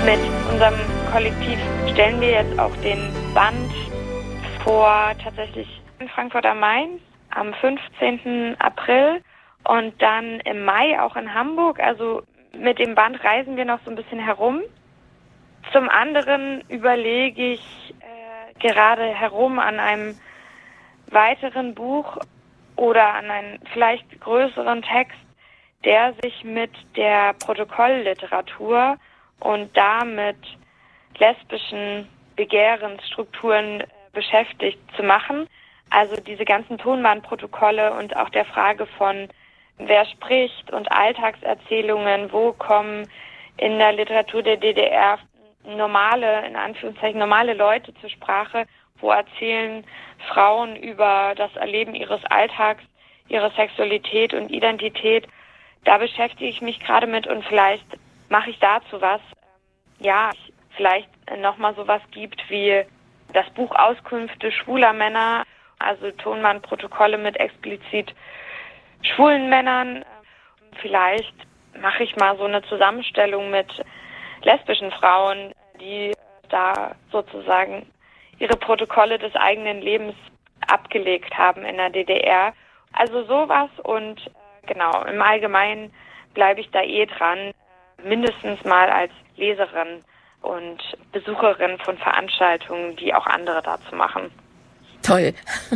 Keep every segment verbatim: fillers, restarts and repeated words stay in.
Mit unserem Kollektiv stellen wir jetzt auch den Band vor, tatsächlich in Frankfurt am Main am fünfzehnten April und dann im Mai auch in Hamburg. Also mit dem Band reisen wir noch so ein bisschen herum. Zum anderen überlege ich äh, gerade herum an einem weiteren Buch oder an einem vielleicht größeren Text, der sich mit der Protokollliteratur und damit lesbischen Begehrensstrukturen äh, beschäftigt zu machen. Also diese ganzen Tonbandprotokolle und auch der Frage von, wer spricht und Alltagserzählungen, wo kommen in der Literatur der D D R normale, in Anführungszeichen normale Leute zur Sprache, wo erzählen Frauen über das Erleben ihres Alltags, ihre Sexualität und Identität. Da beschäftige ich mich gerade mit und vielleicht mache ich dazu was. Ja, vielleicht nochmal sowas gibt wie das Buch Auskünfte schwuler Männer, also Tonbandprotokolle mit explizit schwulen Männern. Vielleicht mache ich mal so eine Zusammenstellung mit lesbischen Frauen, die da sozusagen ihre Protokolle des eigenen Lebens abgelegt haben in der D D R. Also sowas und genau, im Allgemeinen bleibe ich da eh dran, mindestens mal als Leserin und Besucherin von Veranstaltungen, die auch andere dazu machen. Toll.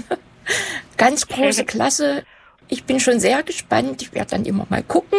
Ganz große Klasse. Ich bin schon sehr gespannt. Ich werde dann immer mal gucken,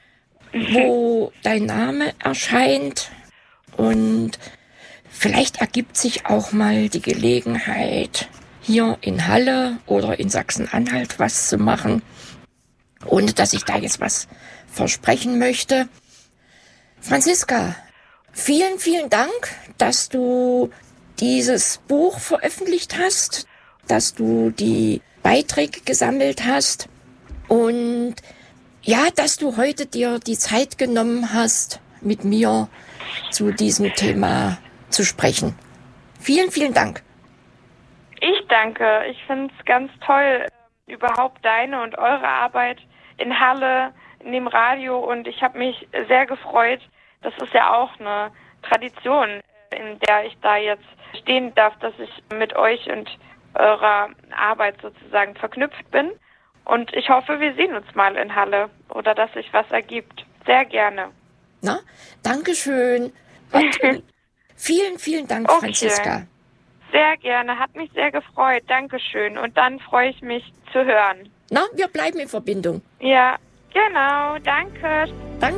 wo dein Name erscheint. Und vielleicht ergibt sich auch mal die Gelegenheit, hier in Halle oder in Sachsen-Anhalt was zu machen, ohne dass ich da jetzt was versprechen möchte. Franziska, vielen, vielen Dank, dass du dieses Buch veröffentlicht hast, dass du die Beiträge gesammelt hast und ja, dass du heute dir die Zeit genommen hast, mit mir zu diesem Thema zu sprechen. Vielen, vielen Dank. Ich danke. Ich finde es ganz toll, überhaupt deine und eure Arbeit in Halle, in dem Radio, und ich habe mich sehr gefreut. Das ist ja auch eine Tradition, in der ich da jetzt stehen darf, dass ich mit euch und eurer Arbeit sozusagen verknüpft bin. Und ich hoffe, wir sehen uns mal in Halle oder dass sich was ergibt. Sehr gerne. Na, Dankeschön. Und vielen, vielen Dank, okay. Franziska. Sehr gerne. Hat mich sehr gefreut. Dankeschön. Und dann freue ich mich zu hören. Na, wir bleiben in Verbindung. Ja, genau. Danke. Danke.